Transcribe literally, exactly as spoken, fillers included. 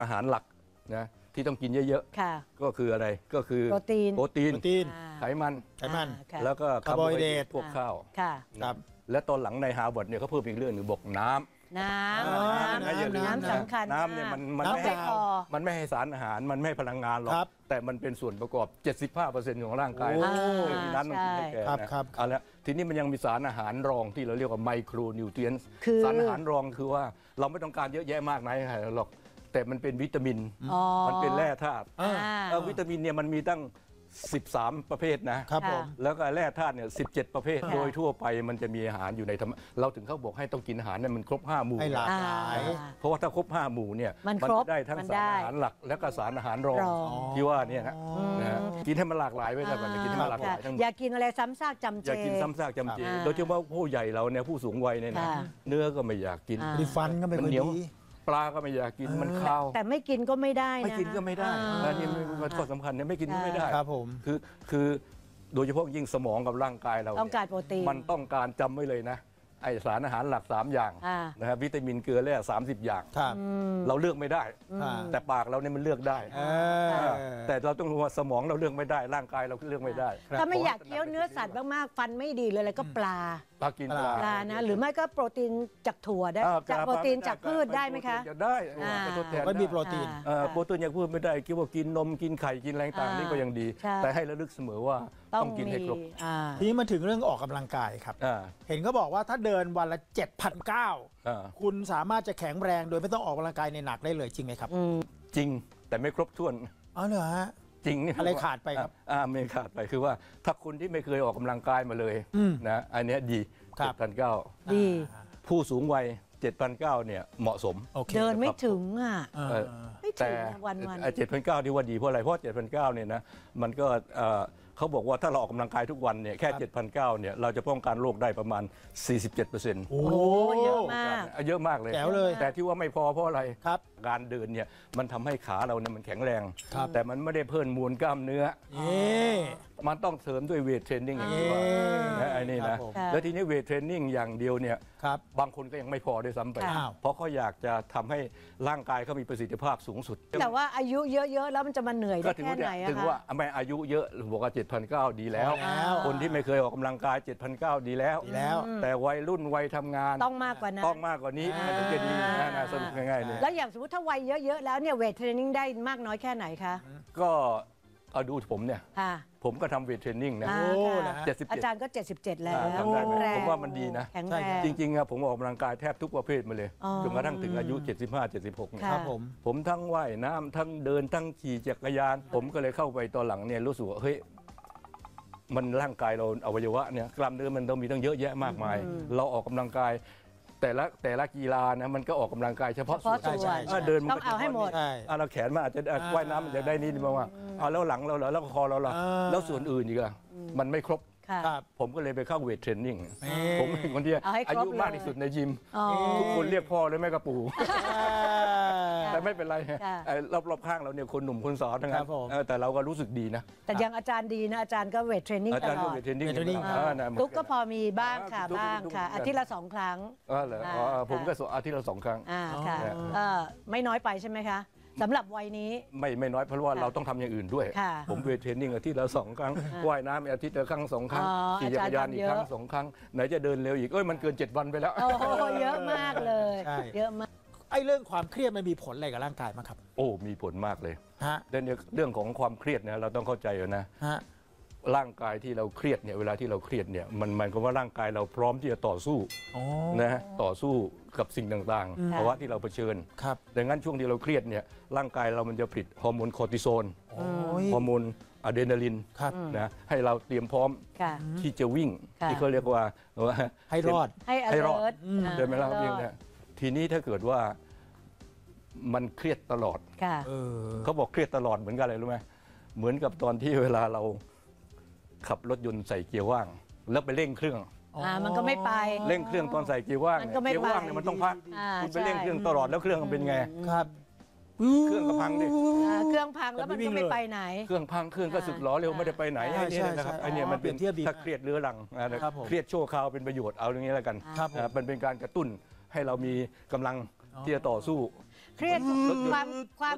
อาหารหลักนะที่ต้องกินเยอะๆก็คืออะไรก็คือโปรตีนโปรตีนไขไขมันไขมันแล้วก็คาร์โบไฮเดรตพวกข้าวครับและตอนหลังในฮาร์วาร์ดเนี่ยเขาเพิ่มอีกเรื่องหนึ่งบอกน้ำน้ำน้ำน้ำสำคัญน้ำเนี่ยมันมันไม่มันไม่ให้สารอาหารมันไม่ให้พลังงานหรอกแต่มันเป็นส่วนประกอบ เจ็ดสิบห้าเปอร์เซ็นต์ ของร่างกายน้ำต้องกินให้แก่นะเอาละทีนี้มันยังมีสารอาหารรองที่เราเรียกว่าไมโครนิวเทรียนต์สารอาหารรองคือว่าเราไม่ต้องการเยอะแยะมากนักหรอกแต่มันเป็นวิตามินมันเป็นแร่ธาตุวิตามินเนี่ยมันมีตั้งสิบสามประเภทนะครับผมแล้วก็แร่ธาตุเนี่ยสิบเจ็ดประเภทโดยทั่วไปมันจะมีอาหารอยู่ในธรรมเราถึงเขาบอกให้ต้องกินอาหารเนี่ยมันครบห้าหมู่ให้หลากหลายเพราะว่าถ้าครบห้าหมู่เนี่ยมันจะได้ทั้งสารอาหารหลักและก็สารอาหารรองที่ว่าเนี่ยนะกินให้มันหลากหลายไว้ก่อนกินให้มันหลากหลายทั้งหมดอย่ากินอะไรซ้ำซากจำเจอย่ากินซ้ำซากจำเจโดยเฉพาะผู้ใหญ่เราเนี่ยผู้สูงวัยเนี่ยนะเนื้อก็ไม่อยากกินฟันก็ไม่ค่อยดีปลาก็ไม่อยากกินมันข้าวแต่ไม่กินก็ไม่ได้นะไม่กินก็ไม่ได้อันนี้มันข้อสำคัญเนี่ยไม่กินก็ไม่ได้ครับผมคือคือโดยเฉพาะยิ่งสมองกับร่างกายเราต้องการโปรตีนมันต้องการจำไว้เลยนะไอสารอาหารหลักสามอย่างนะครับวิตามินเกลือแร่สามสิบอย่างเราเลือกไม่ได้แต่ปากเราเนี่ยมันเลือกได้แต่เราต้องรู้ว่าสมองเราเลือกไม่ได้ร่างกายเราเลือกไม่ได้ถ้าไม่อยากเคี้ยวเนื้อสัตว์มากๆฟันไม่ดีเลยแล้วก็ปลาปลากินปลาปลานะหรือไม่ก็โปรตีนจากถั่วได้จากโปรตีนจากพืชได้ไหมคะได้ก็มีโปรตีนโปรตีนจากพืชไม่ได้คิดว่ากินนมกินไข่กินอะไรต่างนี่ก็ยังดีแต่ให้ระลึกเสมอว่าต้องกินให้ครบทีนี้มาถึงเรื่องออกกำลังกายครับเห็นเขาบอกว่าถ้าเดินวันละ เจ็ดพันเก้าร้อย คุณสามารถจะแข็งแรงโดยไม่ต้องออกกำลังกายในหนักได้เลยจริงไหมครับจริงแต่ไม่ครบถ้วนอ๋อเหรอฮะจริงอะไรขาดไปครับอ่าไม่ขาดไปคือว่าถ้าคนที่ไม่เคยออกกำลังกายมาเลยนะอันนี้ดีเจ็ดพันเก้าดีผู้สูงวัยเจ็ดพันเก้าเนี่ยเหมาะสมเดินไม่ถึงอ่ะไม่ถึงวันวันเจ็ดพันเก้าที่ว่าดีเพราะอะไรเพราะเจ็ดพันเก้าเนี่ยนะมันก็เขาบอกว่าถ้าเราออกกำลังกายทุกวันเนี่ยแค่ เจ็ดพันเก้าร้อย เนี่ยเราจะป้องกันโรคได้ประมาณ สี่สิบเจ็ดเปอร์เซ็นต์โอ้เยอะมากเยอะมากเลยแต่ที่ว่าไม่พอเพราะอะไรการเดินเนี่ยมันทำให้ขาเราเนี่ยมันแข็งแรงแต่มันไม่ได้เพิ่มมวลกล้ามเนื้อมันต้องเสริมด้วยเวทเทรนนิ่งอย่างที่ว่าไอ้นี่นะแล้วทีนี้เวทเทรนนิ่งอย่างเดียวเนี่ยบางคนก็ยังไม่พอด้วยซ้ำไปเพราะเขาอยากจะทำให้ร่างกายเขามีประสิทธิภาพสูงสุดแต่ว่าอายุเยอะๆแล้วมันจะมาเหนื่อยได้แค่ไหนอะคะถึงว่าไม่อายุเยอะบอกว่า เจ็ดพันเก้าร้อย ดีแล้วคนที่ไม่เคยออกกำลังกาย เจ็ดพันเก้าร้อย ดีแล้วแต่วัยรุ่นวัยทำงานต้องมากกว่านั้นต้องมากกว่านี้มันถึงจะดีนะสรุปง่ายๆเนี่ยแล้วอย่างสมมติถ้าวัยเยอะๆแล้วเนี่ยเวทเทรนนิ่งได้มากน้อยแค่ไหนคะก็เอาดูผมเนี่ยผมก็ทำเวทเทรนนิ่งนะเจ็ดสิบเจ็ดอาจารย์ก็เจ็ดสิบเจ็ดแล้วผมว่ามันดีนะจริงๆผมออกกำลังกายแทบทุกประเภทมาเลยจนกระทั่งถึงอายุเจ็ดสิบห้า เจ็ดสิบหกครับผมผมทั้งว่ายน้ำทั้งเดินทั้งขี่จักรยานผมก็เลยเข้าไปตอนหลังเนี่ยรู้สึกว่าเฮ้ยมันร่างกายเราอวัยวะเนี่ยกล้ามเนื้อมันต้องมีตั้งเยอะแยะมากมายเราออกกำลังกายแต่ละแต่ละกีฬานะมันก็ออกกำลังกายเฉพาะส่วนเดินต้องเอาให้หมดเราแขนมันอาจจะว่ายน้ำมันจะได้นิดนึงว่าเอาแล้วหลังเราแล้วคอเราล่ะแล้วส่วนอื่นอีกอะมันไม่ครบผมก็เลยไปเข้าเวทเทรนนิ่งผมเป็นคนที่อายุมากที่สุดในยิมทุกคนเรียกพ่อเลยแม่กระปูแต่ไม่เป็นไรรอบๆข้างเราเนี่ยคนหนุ่มคนสาวทั้งนั้นแต่เราก็รู้สึกดีนะแต่ยังอาจารย์ดีนะอาจารย์ก็เวทเทรนนิ่งตลอดตุ๊กก็พอมีบ้างค่ะบ้างค่ะอาทิตย์ละสองครั้งอ๋อเหรอผมก็อาทิตย์ละสองครั้งอ่าค่ะไม่น้อยไปใช่ไหมคะสำหรับวัยนี้ไม่ไม่น้อยเพราะว่าเราต้องทำอย่างอื่นด้วยผมเวทเทรนนิ่งอาทิตย์ละสองครั้งว่ายน้ำอาทิตย์ละครั้งสองครั้งขี่จักรยานอีกครั้งสองครั้งไหนจะเดินเร็วอีกเอ้ยมันเกินเจ็ดวันไปแล้วโอ้เยอะมากเลยเยอะมากไอ้เรื่องความเครียดมันมีผลอะไรกับร่างกายมั้งครับโอ้มีผลมากเลยฮะเรื่องเรื่องของความเครียดนะเราต้องเข้าใจนะร่างกายที่เราเครียดเนี่ยเวลาที่เราเครียดเนี่ยมันหมายความว่าร่างกายเราพร้อมที่จะต่อสู้นะต่อสู้กับสิ่งต่างๆภาวะที่เราเผชิญดังนั้นช่วงที่เราเครียดเนี่ยร่างกายเรามันจะผลิตฮอร์โมนคอร์ติซอลฮอร์โมนอะดรีนาลินนะให้เราเตรียมพร้อมที่จะวิ่งที่เขาเรียกว่าให้รอดให้รอดเดินไม่รอดวิ่งเนี่ยทีนี้ถ้าเกิดว่ามันเครียดตลอดเขาบอกเครียดตลอดเหมือนกันเลยรู้ไหมเหมือนกับตอนที่เวลาเราขับรถยนต์ใส่เกียร์ว่างแล้วไปเร่งเครื่องอ่ามันก็ไม่ไปเร่งเครื่องตอนใส่เกียร์ว่างเกียร์ว่างเนี่ยมันต้องพักคุณไปเร่งเครื่องตลอดแล้วเครื่องมันเป็นไงครับเครื่องก็พังดิเครื่องพังแล้วมันก็ไม่ไปไหนเครื่องพังเครื่องก็สึกล้อเร็วไม่ได้ไปไหนไอ้นี่นะครับไอ้นี่มันเป็นถ้าเครียดเรื้อรังเครียดชั่วคราวเป็นประโยชน์เอาอย่างนี้แล้วกันมันเป็นการกระตุ้นให้เรามีกำลังที่จะต่อสู้เครียดความความ